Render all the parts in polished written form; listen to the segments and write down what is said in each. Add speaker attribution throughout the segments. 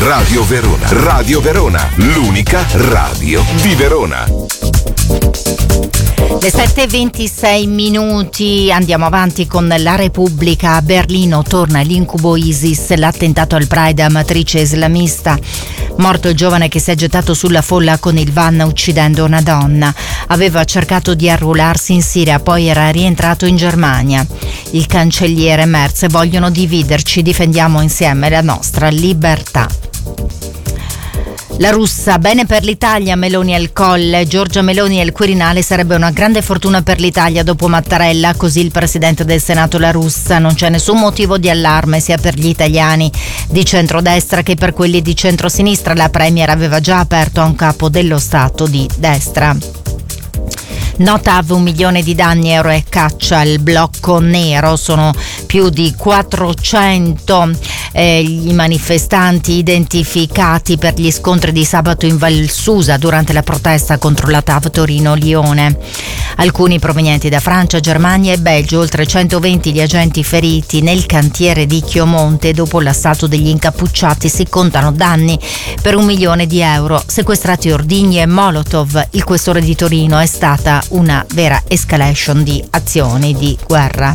Speaker 1: Radio Verona. Radio Verona, l'unica radio di Verona.
Speaker 2: Le 7:26, andiamo avanti con la Repubblica. A Berlino torna l'incubo ISIS, l'attentato al Pride a matrice islamista. Morto il giovane che si è gettato sulla folla con il van uccidendo una donna. Aveva cercato di arruolarsi in Siria, poi era rientrato in Germania. Il cancelliere Merz: vogliono dividerci, difendiamo insieme la nostra libertà. La russa, bene per l'Italia, Meloni al Colle. Giorgia Meloni al Quirinale sarebbe una grande fortuna per l'Italia dopo Mattarella, così il presidente del Senato La Russa. Non c'è nessun motivo di allarme sia per gli italiani di centrodestra che per quelli di centrosinistra. La premier aveva già aperto a un capo dello Stato di destra. No TAV, 1 milione di danni, euro e caccia al blocco nero. Sono più di 400 i manifestanti identificati per gli scontri di sabato in Val Susa durante la protesta contro la TAV Torino-Lione. Alcuni provenienti da Francia, Germania e Belgio, oltre 120 gli agenti feriti nel cantiere di Chiomonte. Dopo l'assalto degli incappucciati si contano danni per 1 milione di euro. Sequestrati ordigni e molotov. Il questore di Torino: è stata una vera escalation di azioni di guerra.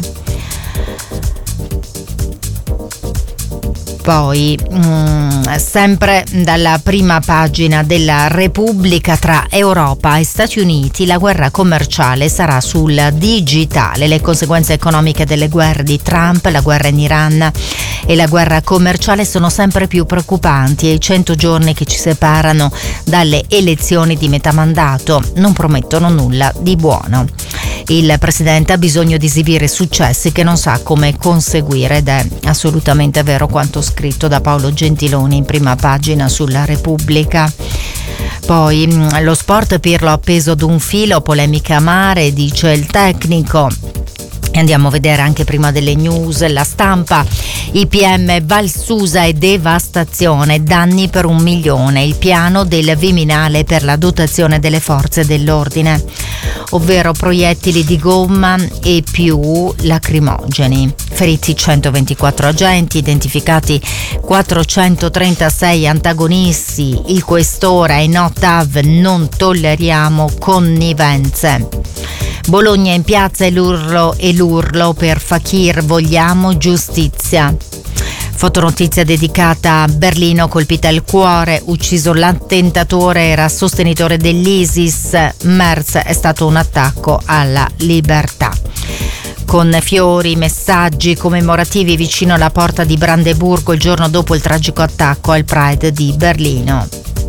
Speaker 2: Poi, sempre dalla prima pagina della Repubblica, tra Europa e Stati Uniti la guerra commerciale sarà sul digitale. Le conseguenze economiche delle guerre di Trump, la guerra in Iran e la guerra commerciale sono sempre più preoccupanti e i 100 giorni che ci separano dalle elezioni di metà mandato non promettono nulla di buono. Il presidente ha bisogno di esibire successi che non sa come conseguire, ed è assolutamente vero quanto scritto da Paolo Gentiloni in prima pagina sulla Repubblica. Poi lo sport, Pirlo appeso ad un filo, polemica amare, dice il tecnico. E andiamo a vedere anche prima delle news La Stampa. IPM Val Susa e devastazione, danni per 1 milione, il piano del Viminale per la dotazione delle forze dell'ordine, ovvero proiettili di gomma e più lacrimogeni. Feriti 124 agenti, identificati 436 antagonisti. Il questore: no TAV, non tolleriamo connivenze. Bologna in piazza e l'urlo per Fakir, vogliamo giustizia. Fotonotizia dedicata a Berlino, colpita al cuore, ucciso l'attentatore, era sostenitore dell'ISIS. Merz: è stato un attacco alla libertà. Con fiori, messaggi commemorativi vicino alla porta di Brandeburgo il giorno dopo il tragico attacco al Pride di Berlino.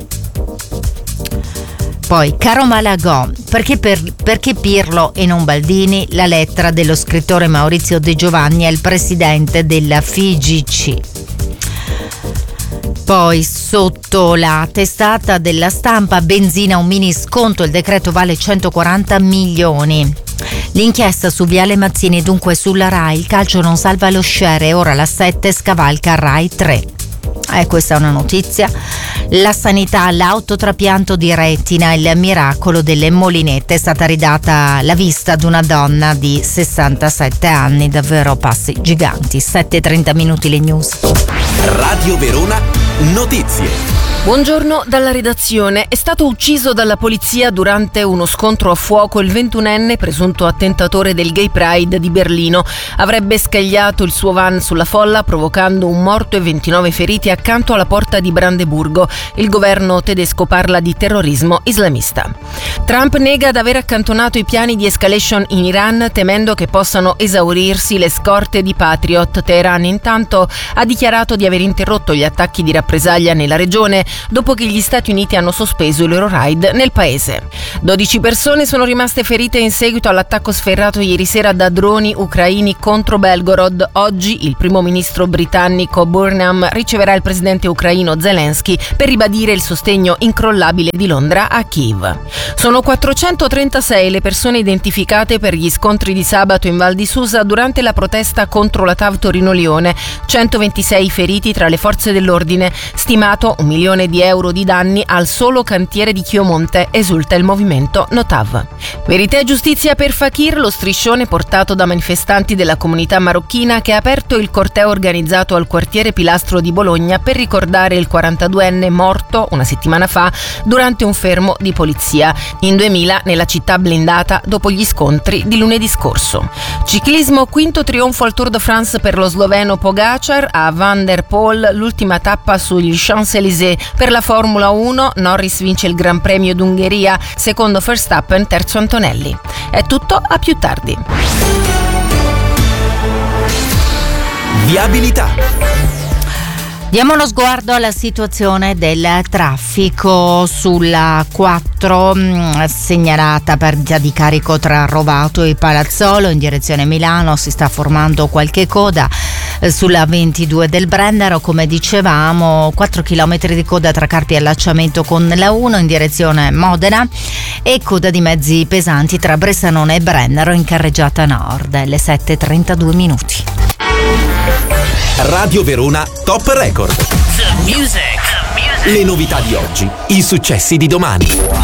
Speaker 2: Poi, caro Malagò, perché Pirlo e non Baldini? La lettera dello scrittore Maurizio De Giovanni al presidente della FIGC. Poi, sotto la testata della Stampa, benzina un mini sconto, il decreto vale 140 milioni. L'inchiesta su Viale Mazzini, dunque sulla Rai, il calcio non salva lo share, ora la 7 scavalca Rai 3. Questa è una notizia. La sanità, l'autotrapianto di retina, il miracolo delle molinette, è stata ridata la vista ad una donna di 67 anni, davvero passi giganti. 7:30 le news.
Speaker 3: Radio Verona Notizie.
Speaker 4: Buongiorno dalla redazione. È stato ucciso dalla polizia durante uno scontro a fuoco il 21enne presunto attentatore del Gay Pride di Berlino. Avrebbe scagliato il suo van sulla folla provocando un morto e 29 feriti accanto alla porta di Brandeburgo. Il governo tedesco parla di terrorismo islamista. Trump nega di aver accantonato i piani di escalation in Iran, temendo che possano esaurirsi le scorte di Patriot. Teheran intanto ha dichiarato di aver interrotto gli attacchi di rappresaglia nella regione dopo che gli Stati Uniti hanno sospeso i loro raid nel paese. 12 persone sono rimaste ferite in seguito all'attacco sferrato ieri sera da droni ucraini contro Belgorod. Oggi il primo ministro britannico Burnham riceverà il presidente ucraino Zelensky per ribadire il sostegno incrollabile di Londra a Kiev. Sono 436 le persone identificate per gli scontri di sabato in Val di Susa durante la protesta contro la TAV Torino-Lione, 126 feriti tra le forze dell'ordine, stimato 1,5 milioni milione di euro di danni al solo cantiere di Chiomonte, esulta il movimento Notav. Verità e giustizia per Fakir, lo striscione portato da manifestanti della comunità marocchina che ha aperto il corteo organizzato al quartiere Pilastro di Bologna per ricordare il 42enne morto una settimana fa durante un fermo di polizia in 2000 nella città blindata dopo gli scontri di lunedì scorso. Ciclismo, quinto trionfo al Tour de France per lo sloveno Pogacar, a Van der Poel l'ultima tappa sugli Champs-Élysées. Per la Formula 1 Norris vince il Gran Premio d'Ungheria, secondo Verstappen, terzo Antonelli. È tutto, a più tardi.
Speaker 3: Viabilità.
Speaker 2: Diamo uno sguardo alla situazione del traffico sulla 4, segnalata perdita di carico tra Rovato e Palazzolo in direzione Milano. Si sta formando qualche coda sulla 22 del Brennero, come dicevamo, 4 km di coda tra Carpi e allacciamento con la 1 in direzione Modena e coda di mezzi pesanti tra Bressanone e Brennero in carreggiata nord. Le 7:32 minuti.
Speaker 3: Radio Verona Top Record. Le novità di oggi, i successi di domani.